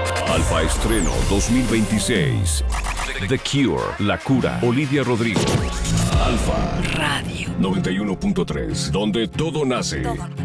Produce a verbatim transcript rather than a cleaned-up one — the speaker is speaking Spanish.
Alfa Estreno dos mil veintiséis. The Cure, La Cura, Olivia Rodrigo. Alfa Radio noventa y uno punto tres, donde todo nace. Todo.